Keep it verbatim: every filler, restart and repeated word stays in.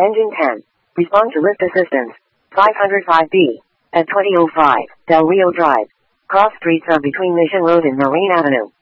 Engine ten. Respond to lift assistance. five oh five B. At twenty oh five, Del Rio Drive. Cross streets are between Mission Road and Marine Avenue.